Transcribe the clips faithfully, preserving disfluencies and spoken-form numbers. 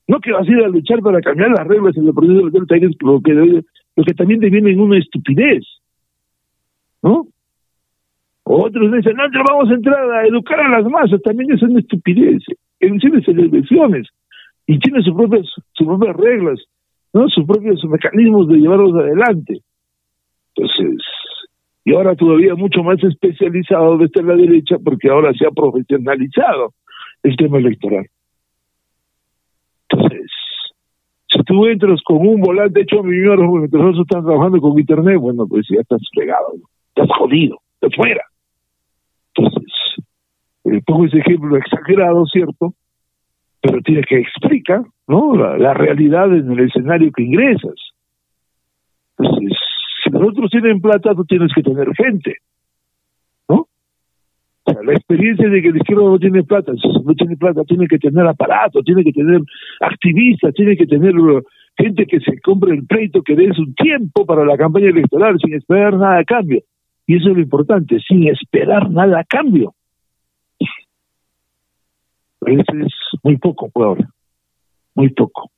No que vas a ir a luchar para cambiar las reglas en el proceso electoral, lo que, lo que también deviene en una estupidez, ¿no? Otros dicen, no, vamos a entrar a educar a las masas, también es una estupidez. Elecciones en elecciones, y tiene sus propias, sus propias reglas, ¿no? Sus propios mecanismos de llevarlos adelante. Entonces, y ahora todavía mucho más especializado desde la derecha, porque ahora se ha profesionalizado el tema electoral. Entonces, si tú entras con un volante hecho a mi mierda, porque nosotros están trabajando con internet, bueno, pues ya estás fregado, ¿no? Estás jodido, estás fuera. Entonces, eh, pongo ese ejemplo exagerado, ¿cierto? Pero tiene que explicar, ¿no? La, la realidad en el escenario que ingresas. Entonces, si los otros tienen plata, tú tienes que tener gente, ¿no? O sea, la experiencia de que el izquierdo no tiene plata, si no tiene plata, tiene que tener aparato, tiene que tener activistas, tiene que tener gente que se compre el pleito, que dé su tiempo para la campaña electoral, sin esperar nada a cambio. Y eso es lo importante, sin esperar nada a cambio. Eso es muy poco por ahora, muy poco.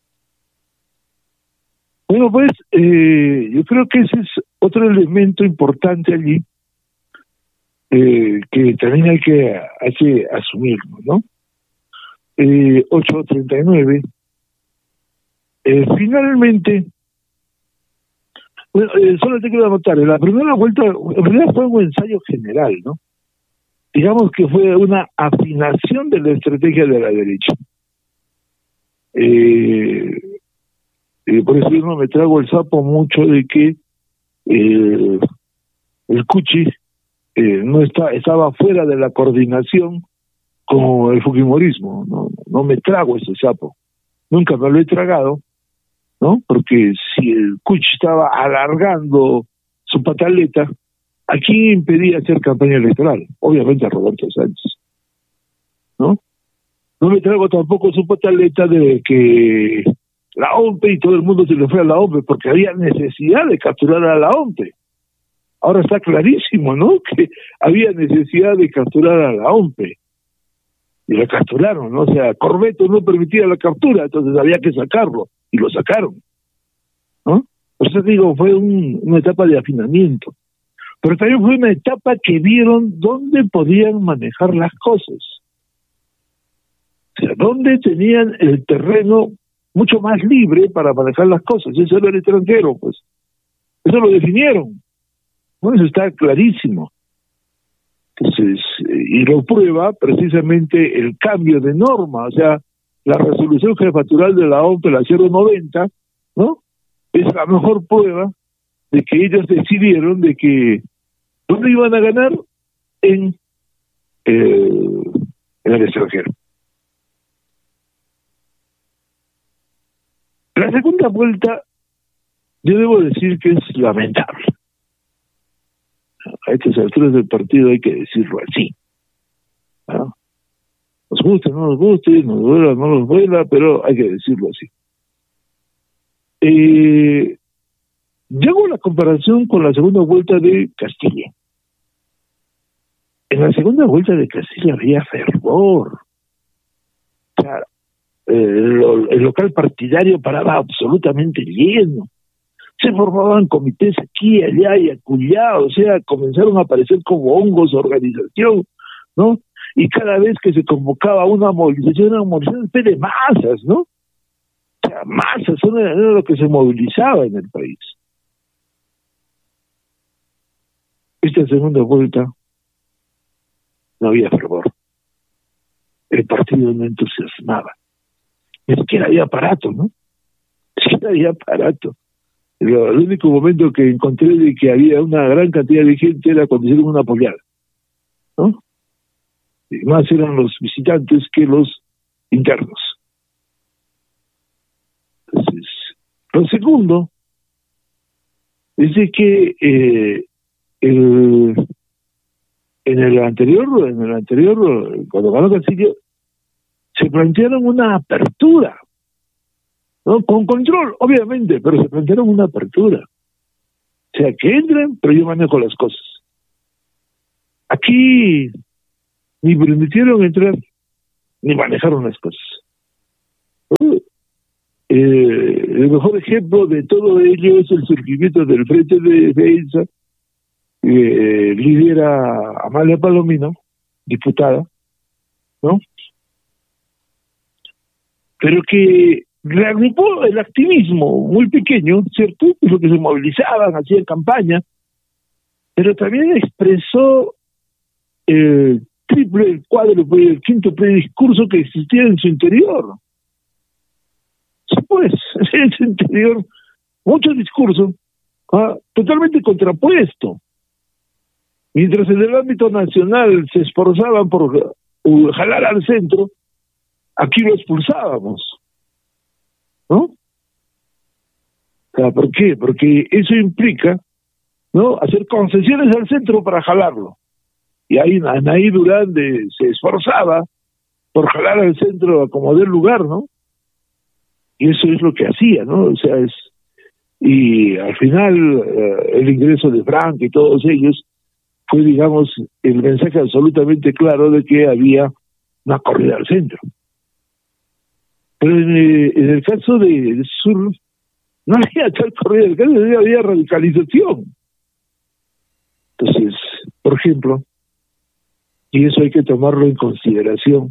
Bueno, pues eh, yo creo que ese es otro elemento importante allí, eh, que también hay que, hay que asumirlo, ¿no? Eh, ocho treinta y nueve. Eh, finalmente, bueno, eh, solo te quiero anotar, en la primera vuelta, en realidad fue un ensayo general, ¿no? Digamos que fue una afinación de la estrategia de la derecha. Eh, eh, por eso yo no me trago el sapo mucho de que eh, el Cuchi eh, no está, estaba fuera de la coordinación con el fujimorismo. No, no me trago ese sapo. Nunca me lo he tragado, ¿no? Porque si el Cuchi estaba alargando su pataleta, ¿a quién impedía hacer campaña electoral? Obviamente a Roberto Sánchez, ¿no? No me traigo tampoco su pataleta de que la O M P y todo el mundo se le fue a la O M P porque había necesidad de capturar a la O M P. Ahora está clarísimo, ¿no? Que había necesidad de capturar a la O M P. Y la capturaron, ¿no? O sea, Corbeto no permitía la captura, entonces había que sacarlo. Y lo sacaron, ¿no? Por eso digo, fue un, una etapa de afinamiento. Pero también fue una etapa que vieron dónde podían manejar las cosas. O sea, dónde tenían el terreno mucho más libre para manejar las cosas. Eso era el extranjero, pues. Eso lo definieron. ¿No? Eso está clarísimo. Entonces, y lo prueba precisamente el cambio de norma. O sea, la resolución jefatural de la O M P, la cero noventa, ¿no? Es la mejor prueba de que ellos decidieron de que ¿dónde iban a ganar? En, eh, en el extranjero. La segunda vuelta, yo debo decir que es lamentable. A estas alturas del partido hay que decirlo así, ¿no? Nos gusta, no nos guste, nos duela, no nos duela, pero hay que decirlo así. Eh, yo hago la comparación con la segunda vuelta de Castilla. En la segunda vuelta de Castilla había fervor. O sea, eh, el, el local partidario paraba absolutamente lleno. Se formaban comités aquí, allá y acullá, o sea, comenzaron a aparecer como hongos organización, ¿no? Y cada vez que se convocaba una movilización, una movilización de masas, ¿no? O sea, masas, era, era lo que se movilizaba en el país. Esta segunda vuelta no había fervor. El partido no entusiasmaba. Ni siquiera había aparato, ¿no? Ni siquiera había aparato. El, el único momento que encontré de que había una gran cantidad de gente era cuando hicieron una pollada, ¿no? Y más eran los visitantes que los internos. Entonces, lo segundo es de que eh, el, en el anterior, en el anterior, cuando ganó Canciller, se plantearon una apertura, ¿no? Con control, obviamente, pero se plantearon una apertura. O sea, que entren, pero yo manejo las cosas. Aquí ni permitieron entrar, ni manejaron las cosas. ¿no? Eh, el mejor ejemplo de todo ello es el surgimiento del Frente de Defensa, que eh, lidera Amalia Palomino, diputada, ¿no? Pero que reagrupó el activismo muy pequeño, ¿cierto? Es lo que se movilizaban, hacían campaña, pero también expresó el triple, el cuádruple, el quinto prediscurso que existía en su interior. Sí, pues, en su interior, mucho discurso, ¿ah? Totalmente contrapuesto. Mientras en el ámbito nacional se esforzaban por uh, jalar al centro, aquí lo expulsábamos, ¿no? O sea, ¿por qué? Porque eso implica, ¿no?, hacer concesiones al centro para jalarlo. Y ahí Anaí Durán de, se esforzaba por jalar al centro a como dé lugar, ¿no? Y eso es lo que hacía, ¿no? O sea, es... Y al final, eh, el ingreso de Frank y todos ellos fue, digamos, el mensaje absolutamente claro de que había una corrida al centro. Pero en, eh, en el caso de Sur, no había tal corrida al centro, había radicalización. Entonces, por ejemplo, y eso hay que tomarlo en consideración,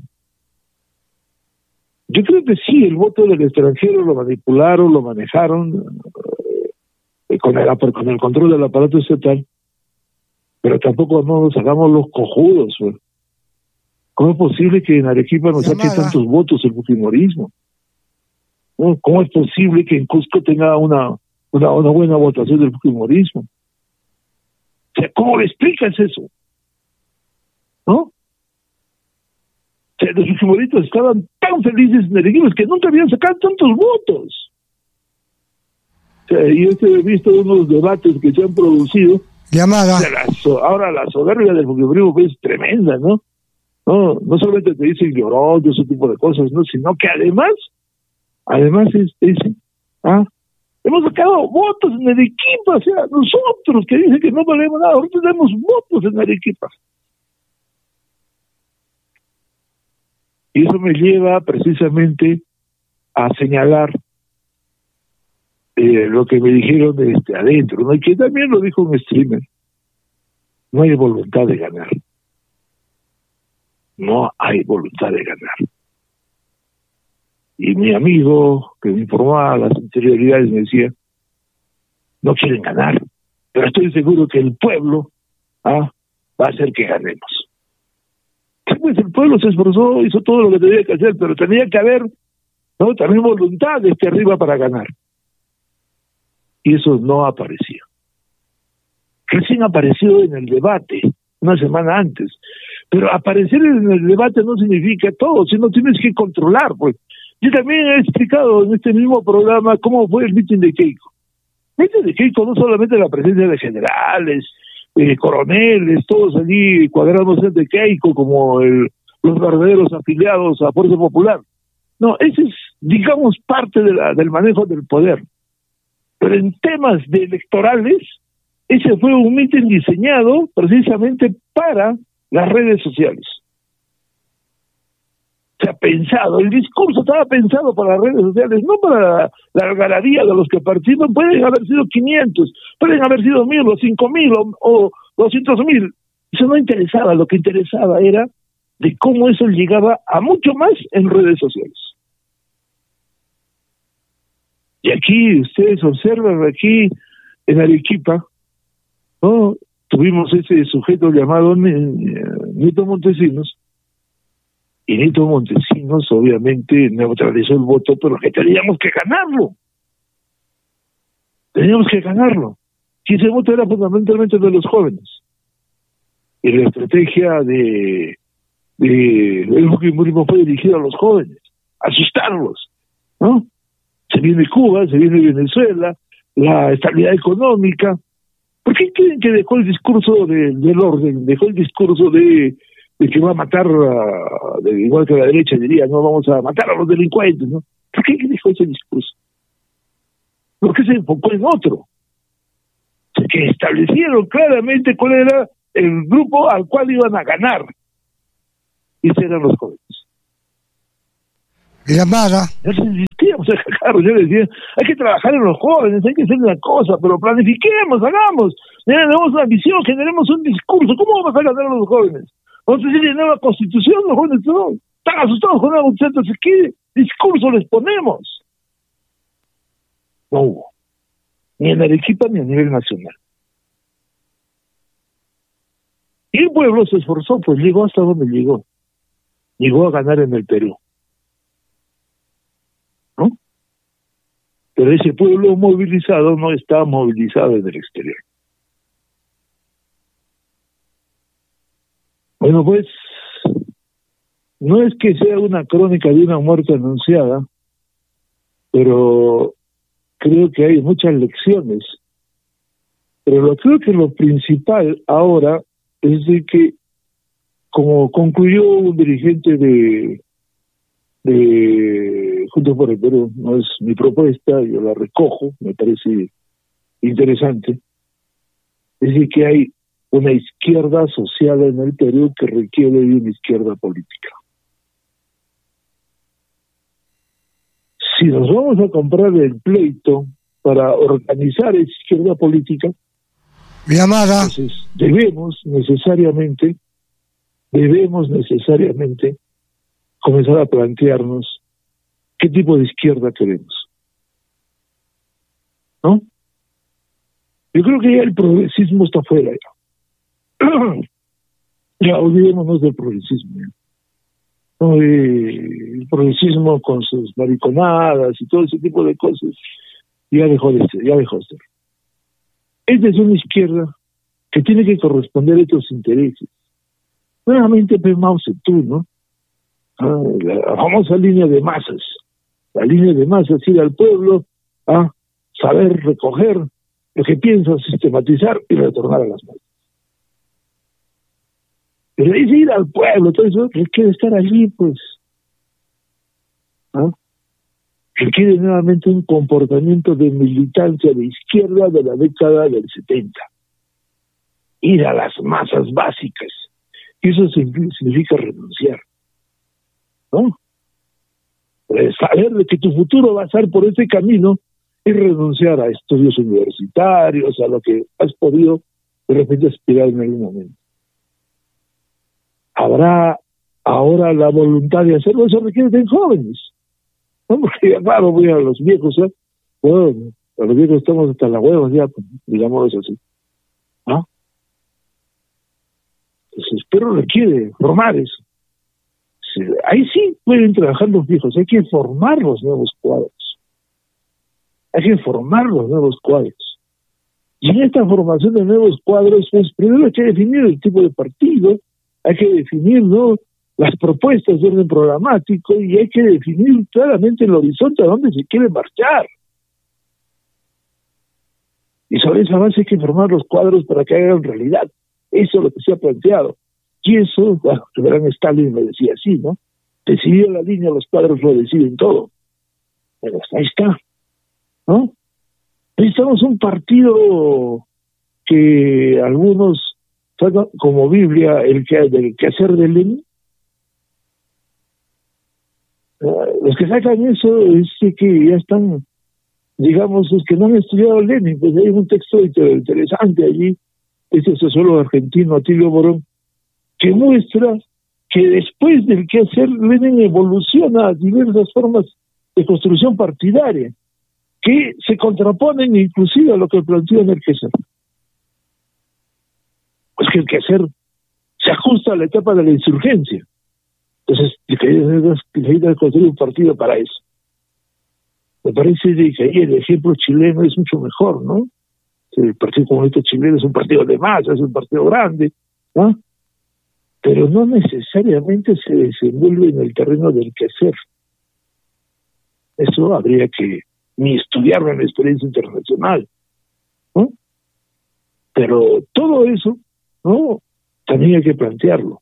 yo creo que sí, el voto del extranjero lo manipularon, lo manejaron eh, con, el, con el control del aparato estatal, pero tampoco no nos hagamos los cojudos. Pues. ¿Cómo es posible que en Arequipa nos saque tantos votos el fujimorismo? ¿No? ¿Cómo es posible que en Cusco tenga una, una, una buena votación del fujimorismo? O sea, ¿cómo le explicas eso? ¿No? O sea, los fujimoristas estaban tan felices en Arequipa que nunca habían sacado tantos votos. O sea, yo he visto unos debates que se han producido. Llamada. O sea, la so, ahora la soberbia del fujimorismo es tremenda, ¿no? No, no solamente te dicen llorón, ese tipo de cosas, ¿no? Sino que además, además es, dicen, ah, hemos sacado votos en Arequipa, o sea, nosotros que dicen que no valemos nada, ahorita tenemos votos en Arequipa. Y eso me lleva precisamente a señalar eh, lo que me dijeron de este adentro, ¿no? Y que también lo dijo un streamer. No hay voluntad de ganar. No hay voluntad de ganar. Y mi amigo, que me informaba las interioridades, me decía, no quieren ganar, pero estoy seguro que el pueblo ah, va a hacer que ganemos. Pues el pueblo se esforzó, hizo todo lo que tenía que hacer, pero tenía que haber, ¿no?, también voluntad desde arriba para ganar. Y eso no apareció. Recién apareció en el debate, una semana antes. Pero aparecer en el debate no significa todo, sino tienes que controlar, pues. Yo también he explicado en este mismo programa cómo fue el mitin de Keiko. El mitin de Keiko no solamente la presencia de generales, eh, coroneles, todos allí cuadrados de Keiko como el, los verdaderos afiliados a Fuerza Popular. No, ese es, digamos, parte de la, del manejo del poder. Pero en temas de electorales, ese fue un mitin diseñado precisamente para las redes sociales. Se ha pensado, el discurso estaba pensado para las redes sociales, no para la, la algarabía de los que participan. Pueden haber sido quinientos, pueden haber sido mil o cinco mil o, o doscientos mil. Eso no interesaba, lo que interesaba era de cómo eso llegaba a mucho más en redes sociales. Y aquí ustedes observan, aquí en Arequipa, ¿no?, tuvimos ese sujeto llamado Nito Montesinos, y Nito Montesinos obviamente neutralizó el voto, pero que teníamos que ganarlo. Teníamos que ganarlo. Y ese voto era fundamentalmente de los jóvenes. Y la estrategia de, de el fujimorismo fue dirigida a los jóvenes, asustarlos, ¿no? Se viene Cuba, se viene Venezuela, la estabilidad económica. ¿Por qué creen que dejó el discurso de, del orden, dejó el discurso de, de que va a matar, a, de, igual que la derecha diría, no vamos a matar a los delincuentes, ¿no? ¿Por qué dejó ese discurso? Porque se enfocó en otro. O sea, que establecieron claramente cuál era el grupo al cual iban a ganar. Y esos eran los jóvenes. Llamada. Entonces insistíamos, claro, yo decía, hay que trabajar en los jóvenes, hay que hacer una cosa, pero planifiquemos, hagamos, tenemos una visión, generemos un discurso. ¿Cómo vamos a ganar a los jóvenes? Vamos a decir nueva constitución, los jóvenes no, están asustados con la constitución, entonces ¿qué discurso les ponemos? No hubo, ni en Arequipa ni a nivel nacional. Y el pueblo se esforzó, pues llegó hasta donde llegó. Llegó a ganar en el Perú. ¿No? Pero ese pueblo movilizado no está movilizado en el exterior. Bueno, pues, no es que sea una crónica de una muerte anunciada, pero creo que hay muchas lecciones. Pero lo, creo que lo principal ahora es de que, como concluyó un dirigente de, de Juntos por el Perú, no es mi propuesta, yo la recojo, me parece interesante, es de que hay una izquierda asociada en el Perú que requiere de una izquierda política. Si nos vamos a comprar el pleito para organizar esa izquierda política, Llamada. entonces debemos necesariamente, debemos necesariamente comenzar a plantearnos qué tipo de izquierda queremos. ¿No? Yo creo que ya el progresismo está fuera ya. Ya olvidémonos del progresismo. ¿Ya? No, eh, el progresismo con sus mariconadas y todo ese tipo de cosas ya dejó de ser, ya dejó de ser. Esta es una izquierda que tiene que corresponder a estos intereses. Nuevamente, pues, Mao Zedong, ¿no? Ah, la famosa línea de masas. La línea de masas, ir al pueblo a saber recoger lo que piensa, sistematizar y retornar a las masas. Pero es ir al pueblo, todo eso requiere estar allí, pues. ¿Ah? Requiere nuevamente un comportamiento de militancia de izquierda de la década del setenta. Ir a las masas básicas. Y eso significa renunciar. ¿No? Pues saber de que tu futuro va a ser por ese camino y renunciar a estudios universitarios, a lo que has podido de repente aspirar en algún momento. Habrá ahora la voluntad de hacerlo, eso requiere de jóvenes. No, porque claro, voy a los viejos, ¿eh? Bueno, a los viejos estamos hasta las huevas ya, digamos así. ¿Ah? Entonces, pero requiere formar eso. Sí, ahí sí pueden trabajar los viejos, hay que formar los nuevos cuadros. Hay que formar los nuevos cuadros. Y en esta formación de nuevos cuadros, pues primero hay que definir el tipo de partido, hay que definir, ¿no?, las propuestas de orden programático y hay que definir claramente el horizonte a dónde se quiere marchar. Y sobre esa base hay que formar los cuadros para que hagan realidad. Eso es lo que se ha planteado. Y eso, bueno, el gran Stalin me decía así, ¿no? Decidió la línea, los cuadros lo deciden todo. Pero ahí está, ¿no? Necesitamos un partido que algunos sacan como Biblia el que del quehacer de Lenin. Uh, los que sacan eso es que ya están, digamos, los que no han estudiado Lenin, pues hay un texto interesante allí, ese sociólogo argentino Atilio Borón, que muestra que después del quehacer Lenin evoluciona a diversas formas de construcción partidaria que se contraponen inclusive a lo que plantea en el quehacer. Pues que el quehacer se ajusta a la etapa de la insurgencia. Entonces, necesita construir un partido para eso. Me parece que ahí el ejemplo chileno es mucho mejor, ¿no? El Partido Comunista Chileno es un partido de masa, es un partido grande, ¿no? Pero no necesariamente se desenvuelve en el terreno del quehacer. Eso habría que ni estudiarlo en la experiencia internacional, ¿no? Pero todo eso, ¿no?, también hay que plantearlo.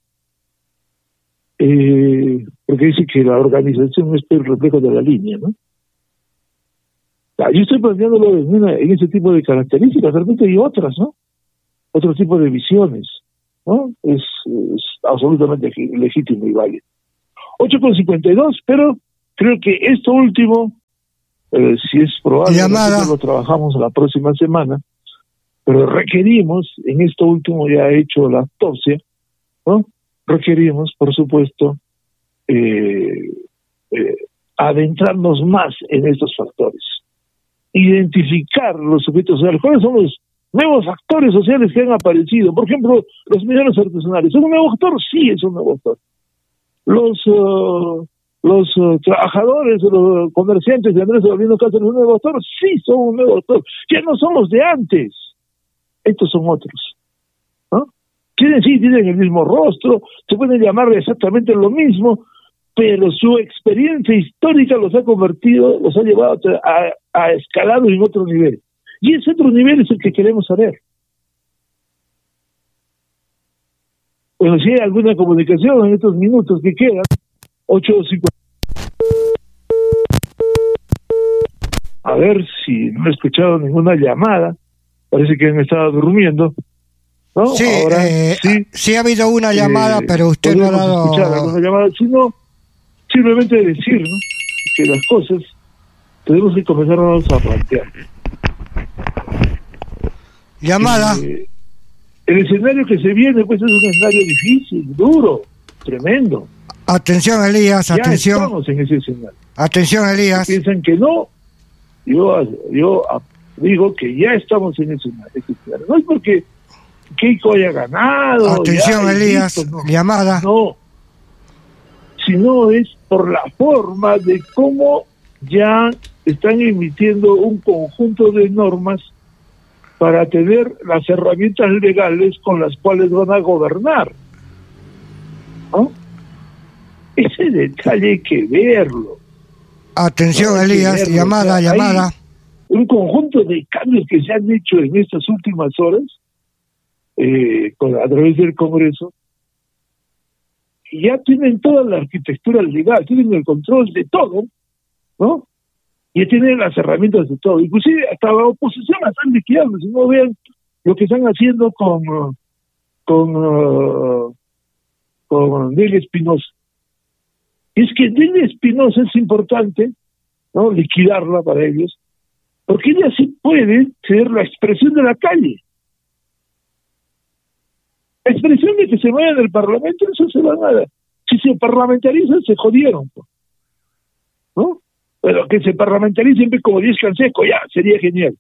Eh, porque dice que la organización es el reflejo de la línea, ¿no? Ah, yo estoy planteándolo en, una, en ese tipo de características, de repente hay otras, ¿no? Otro tipo de visiones, ¿no? Es, es absolutamente legítimo y válido. ocho con cincuenta y dos, pero creo que esto último, eh, si es probable, nosotros lo trabajamos la próxima semana, pero requerimos, en esto último ya he hecho la autopsia, ¿no? Requerimos, por supuesto, eh, eh, adentrarnos más en estos factores, identificar los sujetos sociales, cuáles son los nuevos actores sociales que han aparecido. Por ejemplo, los mineros artesanales, ¿son un nuevo actor? Sí, es un nuevo actor. Los uh, los uh, trabajadores, los comerciantes de Andrés Albino Cáceres, ¿son un nuevo actor? Sí, son un nuevo actor. Ya no son los de antes. Estos son otros, ¿no? Quieren sí, tienen el mismo rostro, se pueden llamar exactamente lo mismo, pero su experiencia histórica los ha convertido, los ha llevado a, a escalar en otro nivel. Y ese otro nivel es el que queremos saber. Bueno, si hay alguna comunicación en estos minutos que quedan, ocho cincuenta. A ver si no he escuchado ninguna llamada, parece que han estado durmiendo. ¿No? Sí, Ahora, eh, sí, sí ha habido una llamada, eh, pero usted no ha dado... escuchar alguna llamada, sino simplemente decir, ¿no?, que las cosas tenemos que comenzarnos a plantear. Llamada. Eh, el escenario que se viene, pues, es un escenario difícil, duro, tremendo. Atención, Elías, Ya atención. estamos en ese escenario. Atención, Elías. Piensan que no, yo yo digo que ya estamos en ese escenario. No es porque Keiko haya ganado. Atención, ya, Elías, listo, no. llamada. No, sino es por la forma de cómo ya están emitiendo un conjunto de normas para tener las herramientas legales con las cuales van a gobernar, ¿no? Ese detalle hay que verlo. Atención, No, hay que Elías, verlo. llamada, O sea, llamada. hay un conjunto de cambios que se han hecho en estas últimas horas eh, con, a través del Congreso, y ya tienen toda la arquitectura legal, tienen el control de todo, ¿no? Y tienen las herramientas de todo. Inclusive hasta la oposición la están liquidando. Si no, vean lo que están haciendo con con uh, con Delia Espinosa. Y es que Delia Espinosa es importante, ¿no?, liquidarla para ellos, porque ella sí puede ser la expresión de la calle. La expresión de que se vayan del Parlamento, eso se van a... Si se parlamentarizan, se jodieron, ¿no? Pero que se parlamentaricen como Díaz Canseco, ya, sería genial.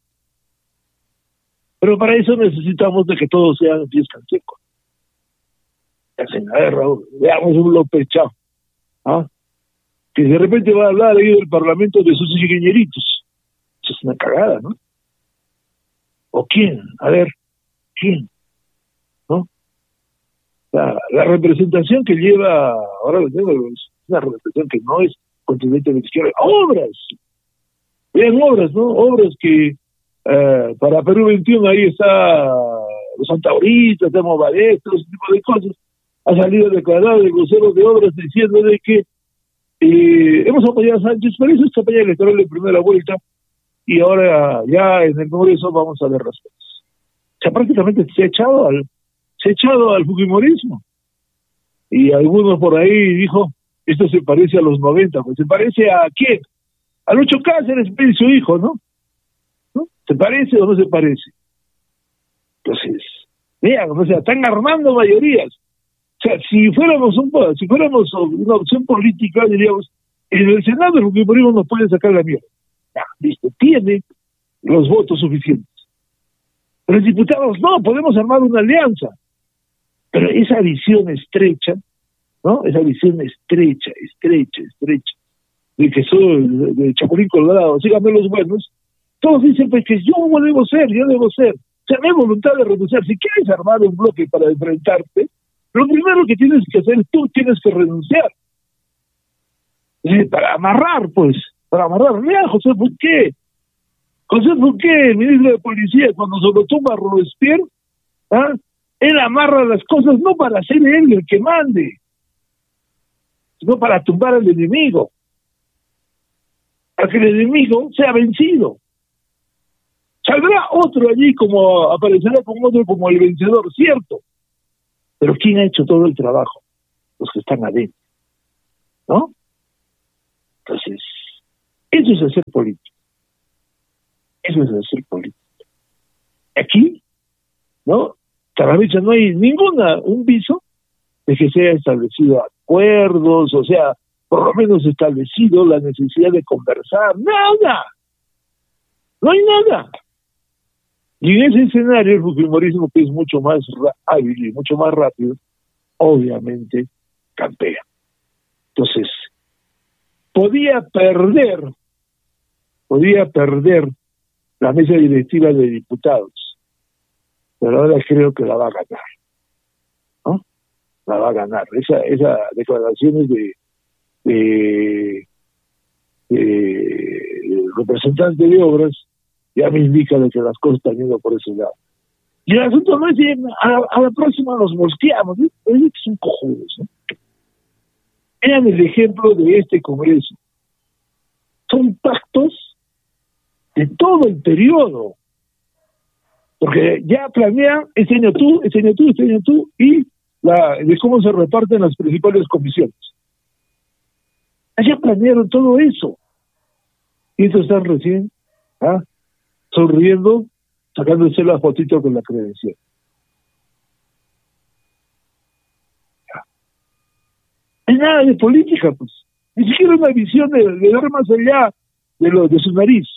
Pero para eso necesitamos de que todos sean Díaz Canseco. A ver, Raúl, veamos un López Chao, ¿ah?, que de repente va a hablar ahí del Parlamento de sus ingeñeritos. Eso es una cagada, ¿no? ¿O quién? A ver, ¿quién? ¿No? La, la representación que lleva, ahora lo tengo, es una representación que no es continente de izquierda. Obras, vean obras, ¿no? Obras que eh, para Perú veintiuno ahí está los Santauristas, está Movadet, todo ese tipo de cosas. Ha salido declarado el vocero de obras diciendo de que eh, hemos apoyado a Sánchez, pero eso es campaña electoral de primera vuelta y ahora ya en el Congreso vamos a ver las cosas. O sea, prácticamente se ha echado al se ha echado al fujimorismo. Y algunos por ahí dijo, esto se parece a los noventa, pues se parece a quién, a Lucho Cáceres y su hijo, ¿no? ¿No? ¿Se parece o no se parece? Entonces, vean, o sea, están armando mayorías. O sea, si fuéramos un si fuéramos una opción política, diríamos, en el Senado el fujimorismo nos puede sacar la mierda. Ya, listo, tiene los votos suficientes. Pero los diputados no, podemos armar una alianza. Pero esa visión estrecha, ¿no? Esa visión estrecha, estrecha, estrecha, de que soy de Chapulín Colorado, síganme los buenos, todos dicen pues que yo no debo ser, yo debo ser. O sea, no hay voluntad de renunciar. Si quieres armar un bloque para enfrentarte, lo primero que tienes que hacer, tú tienes que renunciar. Eh, para amarrar, pues, para amarrar. Mira, José Fouquet, José Fouquet, el ministro de Policía, cuando se lo tumba a Robespierre, ¿ah?, él amarra las cosas no para ser él el que mande, sino para tumbar al enemigo, para que el enemigo sea vencido. Saldrá otro allí, como aparecerá como otro como el vencedor, cierto, pero ¿quién ha hecho todo el trabajo? Los que están adentro, ¿no? Entonces, eso es hacer política. Eso es hacer política. Aquí, ¿no? Caramecha, no hay ninguna, un viso de que se haya establecido acuerdos, o sea, por lo menos establecido la necesidad de conversar. ¡Nada! No hay nada. Y en ese escenario el fujimorismo, que es mucho más hábil y mucho más rápido, obviamente campea. Entonces, podía perder, podía perder la mesa directiva de diputados, pero ahora creo que la va a ganar, ¿no? La va a ganar. Esa, esa declaraciones de, de, de representante de obras ya me indica de que las cosas están yendo por ese lado. Y el asunto no es que a la, a la próxima nos volteamos, ¿no? Es que son cojudos, ¿no? Vean el ejemplo de este Congreso. Son pactos de todo el periodo. Porque ya planean este año tú, este año tú, este año tú, y la, de cómo se reparten las principales comisiones. Ya planearon todo eso. Y estos están recién, ¿ah? sonriendo, sacándose la fotito con la credencial. No hay nada de política, pues. Ni siquiera una visión de, de ver más allá de lo de su nariz.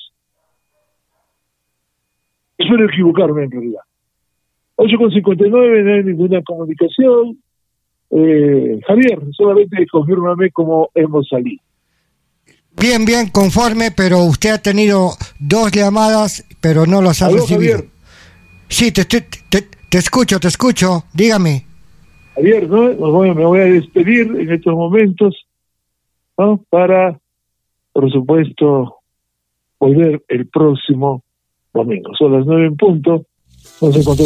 Espero equivocarme en realidad. ocho con cincuenta y nueve, no hay ninguna comunicación. Eh, Javier, solamente confírmame cómo hemos salido. Bien, bien, conforme, pero usted ha tenido dos llamadas, pero no las ha ¿Aló, recibido. Javier? Sí, te, te, te, te escucho, te escucho. Dígame. Javier, ¿no? Nos voy, me voy a despedir en estos momentos, ¿no? Para, por supuesto, volver el próximo domingo. Son las nueve en punto. Nos encontramos.